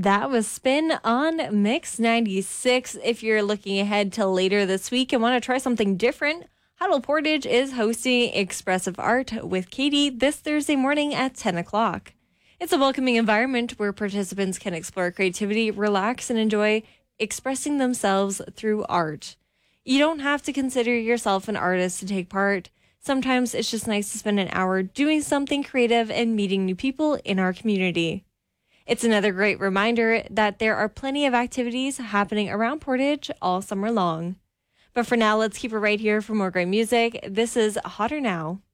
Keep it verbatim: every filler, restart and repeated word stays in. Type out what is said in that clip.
That was Spin on Mix ninety-six. If you're looking ahead to later this week and want to try something different, Huddle Portage is hosting Expressive Art with Katie this Thursday morning at ten o'clock. It's a welcoming environment where participants can explore creativity, relax, and enjoy expressing themselves through art. You don't have to consider yourself an artist to take part. Sometimes it's just nice to spend an hour doing something creative and meeting new people in our community. It's another great reminder that there are plenty of activities happening around Portage all summer long. But for now, let's keep it right here for more great music. This is Hotter Now.